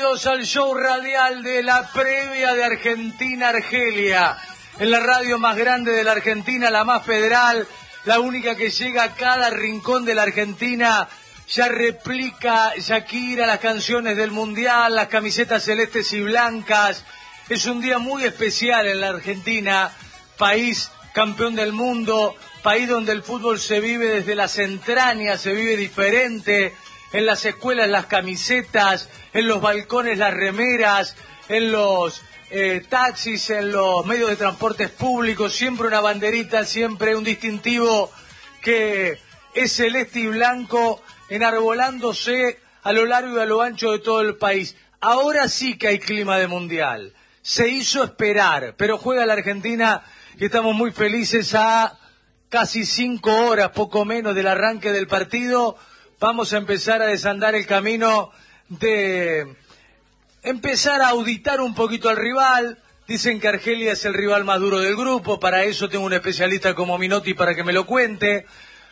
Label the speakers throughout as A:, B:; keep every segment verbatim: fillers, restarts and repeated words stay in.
A: Bienvenidos al show radial de la previa de Argentina-Argelia. En la radio más grande de la Argentina, la más federal, la única que llega a cada rincón de la Argentina. Ya replica Shakira las canciones del Mundial, las camisetas celestes y blancas. Es un día muy especial en la Argentina, país campeón del mundo, país donde el fútbol se vive desde las entrañas, se vive diferente. En las escuelas las camisetas, en los balcones las remeras, en los eh, taxis, en los medios de transportes públicos, siempre una banderita, siempre un distintivo que es celeste y blanco, enarbolándose a lo largo y a lo ancho de todo el país. Ahora sí que hay clima de mundial. Se hizo esperar, pero juega la Argentina y estamos muy felices a casi cinco horas, poco menos del arranque del partido. Vamos a empezar a desandar el camino de empezar a auditar un poquito al rival. Dicen que Argelia es el rival más duro del grupo. Para eso tengo un especialista como Minotti para que me lo cuente.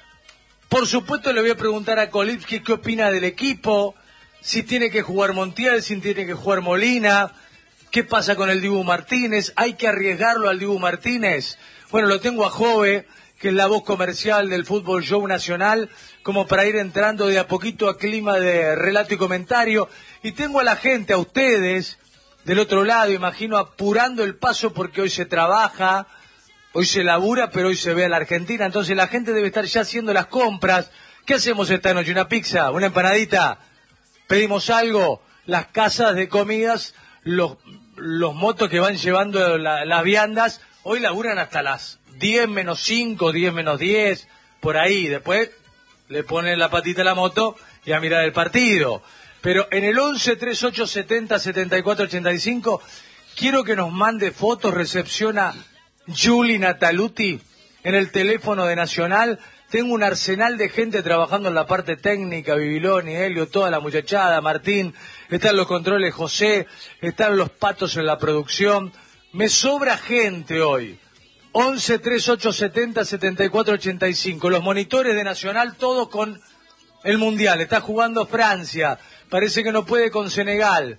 A: Por supuesto le voy a preguntar a Kolipski qué opina del equipo, si tiene que jugar Montiel, si tiene que jugar Molina, qué pasa con el Dibu Martínez, hay que arriesgarlo al Dibu Martínez. Bueno, lo tengo a Jove, que es la voz comercial del Fútbol Show Nacional, como para ir entrando de a poquito a clima de relato y comentario. Y tengo a la gente, a ustedes, del otro lado, imagino, apurando el paso porque hoy se trabaja, hoy se labura, pero hoy se ve a la Argentina. Entonces la gente debe estar ya haciendo las compras. ¿Qué hacemos esta noche? ¿Una pizza? ¿Una empanadita? ¿Pedimos algo? Las casas de comidas, los, los motos que van llevando la, las viandas, hoy laburan hasta las diez menos cinco, diez menos diez, por ahí. Después le ponen la patita a la moto y a mirar el partido. Pero en el once, treinta y ocho, setenta, setenta y cuatro, ochenta y cinco, quiero que nos mande fotos, recepciona Juli Nataluti en el teléfono de Nacional. Tengo un arsenal de gente trabajando en la parte técnica, Bibiloni, Helio, toda la muchachada, Martín, están los controles José, están los patos en la producción. Me sobra gente hoy. once, treinta y ocho, setenta, setenta y cuatro, ochenta y cinco. Los monitores de Nacional, todos con el Mundial. Está jugando Francia. Parece que no puede con Senegal.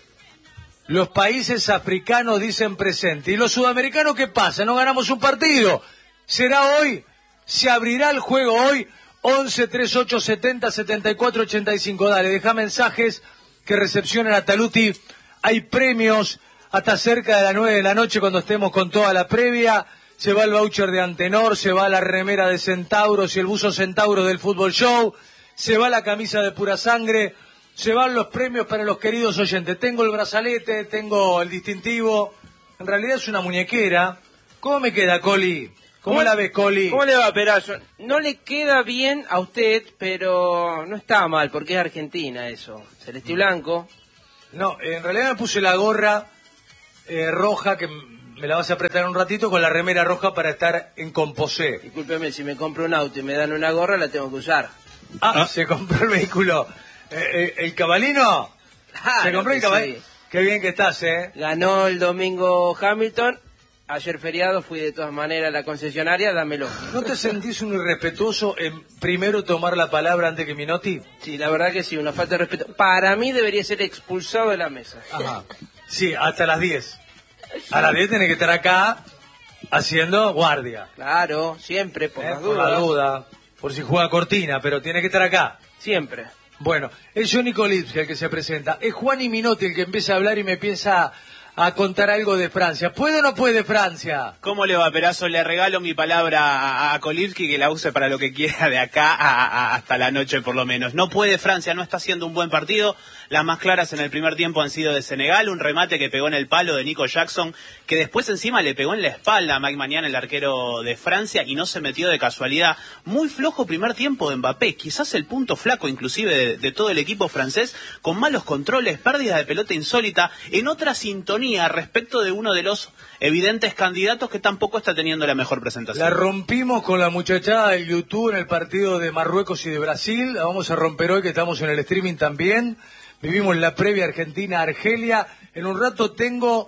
A: Los países africanos dicen presente. ¿Y los sudamericanos qué pasa? ¿No ganamos un partido? ¿Será hoy? ¿Se abrirá el juego hoy? once, treinta y ocho, setenta, setenta y cuatro, ochenta y cinco. Dale, deja mensajes que recepcionen a Taluti. Hay premios hasta cerca de las nueve de la noche cuando estemos con toda la previa. Se va el voucher de Antenor, se va la remera de Centauros y el buzo Centauro del Fútbol Show, se va la camisa de Pura Sangre, se van los premios para los queridos oyentes. Tengo el brazalete, tengo el distintivo, en realidad es una muñequera. ¿Cómo me queda, Coli? ¿Cómo, ¿Cómo la ves, Coli?
B: ¿Cómo le va, Perazo? No le queda bien a usted, pero no está mal, porque es Argentina eso. Celeste y blanco.
A: No, en realidad me puse la gorra eh, roja, que me la vas a apretar un ratito, con la remera roja para estar en composé.
B: Discúlpeme, si me compro un auto y me dan una gorra, la tengo que usar.
A: Ah, ¿Ah? Se compró el vehículo. Eh, eh, ¿El cabalino?
B: Ah,
A: ¿Se compró el cabalino? Sí. Qué bien que estás, ¿eh?
B: Ganó el domingo Hamilton. Ayer feriado fui de todas maneras a la concesionaria, dámelo.
A: ¿No te sentís un irrespetuoso en primero tomar la palabra antes que Minotti?
B: Sí, la verdad que sí, una falta de respeto. Para mí debería ser expulsado de la mesa.
A: Ajá. Sí, hasta las diez. A las diez tenés que estar acá haciendo guardia.
B: Claro, siempre, por,
A: ¿Eh?
B: la
A: por la duda. Por si juega Cortina, pero tiene que estar acá.
B: Siempre.
A: Bueno, es Johnny Kolipski el que se presenta. Es Juan y Minotti el que empieza a hablar y me empieza a contar algo de Francia. ¿Puede o no puede Francia?
C: ¿Cómo le va, Perazo? Le regalo mi palabra a, a Kolipski, que la use para lo que quiera de acá a, a, hasta la noche por lo menos. No puede Francia, no está haciendo un buen partido. Las más claras en el primer tiempo han sido de Senegal, un remate que pegó en el palo de Nico Jackson, que después encima le pegó en la espalda a Mike Maignan, el arquero de Francia, y no se metió de casualidad. Muy flojo primer tiempo de Mbappé, quizás el punto flaco inclusive de, de todo el equipo francés, con malos controles, pérdidas de pelota insólita, en otra sintonía respecto de uno de los evidentes candidatos que tampoco está teniendo la mejor presentación.
A: La rompimos con la muchachada del YouTube en el partido de Marruecos y de Brasil, la vamos a romper hoy que estamos en el streaming también. Vivimos la previa Argentina-Argelia. En un rato tengo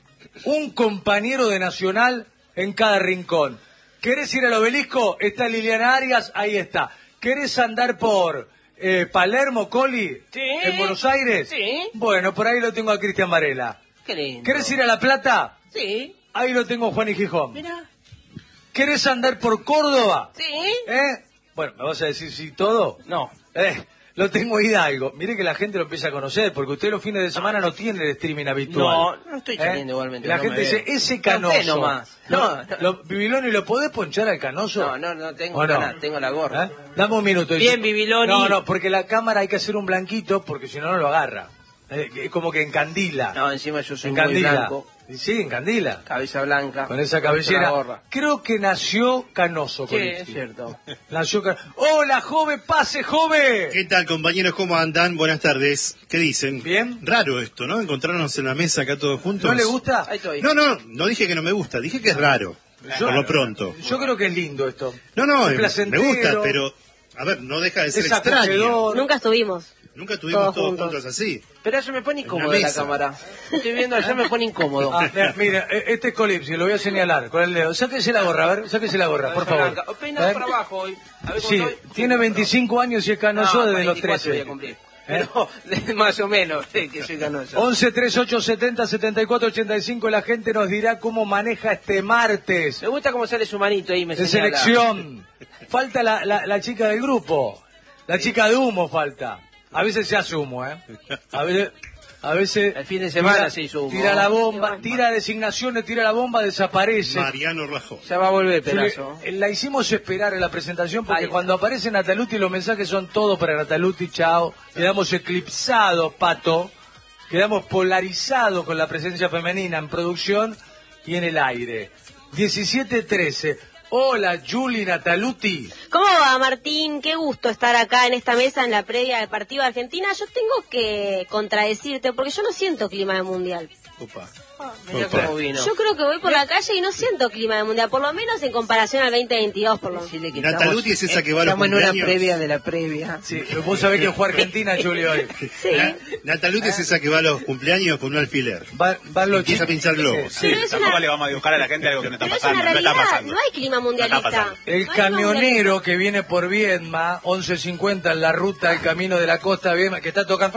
A: un compañero de Nacional en cada rincón. ¿Querés ir al obelisco? Está Liliana Arias, ahí está. ¿Querés andar por eh, Palermo, Coli,
B: Sí.
A: en Buenos Aires.
B: Sí.
A: Bueno, por ahí lo tengo a Cristian Varela.
B: Qué lindo.
A: ¿Querés ir a La Plata?
B: Sí.
A: Ahí lo tengo a Juan y Gijón.
B: Mira.
A: ¿Querés andar por Córdoba?
B: Sí.
A: ¿Eh? Bueno, ¿me vas a decir sí todo?
B: No.
A: Eh, lo tengo a Hidalgo. Mire que la gente lo empieza a conocer, porque usted los fines de semana no tiene el streaming habitual.
B: No, no estoy
A: ¿Eh?
B: saliendo igualmente.
A: Y la
B: no
A: gente
B: me
A: dice,
B: veo.
A: ese
B: No,
A: Canoso.
B: usted nomás. No, no.
A: Lo, Bibiloni, ¿lo podés ponchar al Canoso?
B: No, no, no tengo
A: ¿O no?
B: nada, tengo la gorra.
A: ¿Eh? Dame un minuto.
B: Bien, Bibiloni.
A: No, no, porque la cámara hay que hacer un blanquito, porque si no, no lo agarra. Eh, Es como que encandila.
B: No, encima yo soy muy
A: Encandila.
B: blanco.
A: Sí, encandila.
B: Cabeza blanca.
A: Con esa
B: la
A: cabellera.
B: gorra.
A: Creo que nació Canoso.
B: Sí,
A: Colinsky.
B: es cierto.
A: Nació Can... ¡Hola, joven! ¡Pase, joven!
D: ¿Qué tal, compañeros? ¿Cómo andan? Buenas tardes. ¿Qué dicen?
A: Bien.
D: Raro esto, ¿no? Encontrarnos en la mesa acá todos juntos.
A: ¿No le gusta?
B: Ahí estoy.
D: No, no, no dije que no me gusta, dije que es raro.
A: Yo-
D: por lo pronto.
A: Yo creo que es lindo esto.
D: No, no,
A: Es
D: me
A: placentero,
D: gusta, pero, a ver, no deja de ser
A: es
D: extraño.
A: acogedor.
E: Nunca estuvimos.
D: Nunca estuvimos
E: Todos
D: todos
E: juntos.
D: juntos así.
B: Pero eso me pone
D: En
B: incómodo
D: la
B: la
D: mesa.
B: cámara. Estoy viendo, allá me pone incómodo.
A: Ah, mira, mira, eh, este es Colipsi, lo voy a señalar con el dedo. Sáquese la gorra, a ver, sáquese la gorra, por favor.
B: Blanca. Peinado
A: ¿Eh?
B: para abajo hoy. A ver cómo
A: Sí,
B: estoy.
A: tiene veinticinco años y es canoso
B: No,
A: desde los
B: veinticuatro voy a
A: trece.
B: cumplir. Pero más o menos, sí, que soy canoso.
A: once treinta y ocho setenta setenta y cuatro ochenta y cinco, la gente nos dirá cómo maneja este martes
B: Me gusta cómo sale su manito ahí, me
A: de
B: señala.
A: selección. Falta la, la, la chica del grupo, la chica de humo falta. A veces se hace humo, ¿eh? A veces... A veces
B: El fin de semana
A: tira,
B: se hizo humo.
A: tira la bomba, tira designaciones, tira la bomba, desaparece.
D: Mariano Rajoy.
B: Ya va a volver,
A: Yo le-
B: pedazo.
A: eh, la hicimos esperar en la presentación porque
B: Ahí.
A: cuando aparece Nataluti los mensajes son todos para Nataluti, chao. Quedamos eclipsados, Pato. Quedamos polarizados con la presencia femenina en producción y en el aire. diecisiete trece. Hola, Juli Nataluti.
E: ¿Cómo va, Martín? Qué gusto estar acá en esta mesa en la previa del partido de Argentina. Yo tengo que contradecirte porque yo no siento clima de mundial.
D: Opa.
B: Mira
D: Opa.
B: cómo vino.
E: Yo creo que voy por la calle y no siento clima de mundial, por lo menos en comparación al veinte veintidós, por lo menos.
B: Decirle que
D: Nataluti
B: estamos-
D: es esa que va a los
B: Estamos en una
D: cumpleaños.
B: previa de la previa.
A: Sí, vos sabés que fue Argentina, Juli, hoy.
E: Sí.
D: Na- Nataluti es esa que va a los cumpleaños con un alfiler.
A: Va- van los
D: Empieza a
A: chicos.
D: pinchar globos.
A: Sí.
E: Pero es
C: Tampoco
E: una,
C: le vamos a dibujar a la gente algo que no está
E: pero es una
C: pasando. No está
E: realidad,
C: pasando.
E: no hay clima
C: No
E: mundialista.
C: está pasando.
A: El
E: No hay clima
A: camionero que viene por Viedma, once cincuenta en la ruta del camino de la costa de Viedma, que está tocando,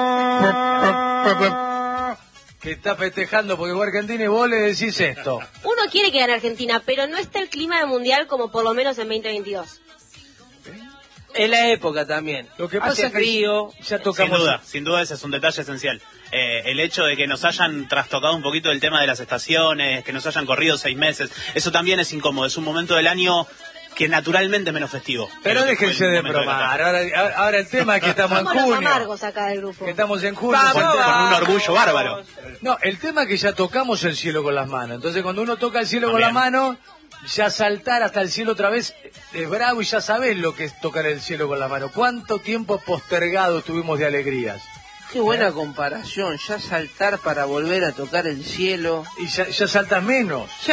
A: que está festejando porque fue Argentina y vos le decís esto.
E: Uno quiere que gane Argentina, pero no está el clima de mundial como por lo menos en veinte veintidós.
B: Es la época también.
A: Lo que
B: Hace
A: pasa es que
B: frío.
A: ya
C: Sin
A: tocamos.
C: duda, sin duda ese es un detalle esencial. Eh, el hecho de que nos hayan trastocado un poquito el tema de las estaciones, que nos hayan corrido seis meses, eso también es incómodo. Es un momento del año que naturalmente es menos festivo.
A: Pero
C: Creo que fue
A: déjense
C: el
A: de
C: momento la
A: bromar. Ahora, ahora- ahora el tema es que estamos en
E: Somos los
A: junio.
E: amargos acá del grupo.
A: Que estamos en junio.
B: Vamos,
A: es el tema.
C: con un orgullo bárbaro.
A: No, el tema es que ya tocamos el cielo con las manos. Entonces cuando uno toca el cielo con
C: También.
A: las manos, ya saltar hasta el cielo otra vez es bravo y ya sabés lo que es tocar el cielo con las manos. ¿Cuánto tiempo postergado tuvimos de alegrías?
B: Qué buena comparación. Ya saltar para volver a tocar el cielo.
A: Y ya, ya saltas menos.
B: Ya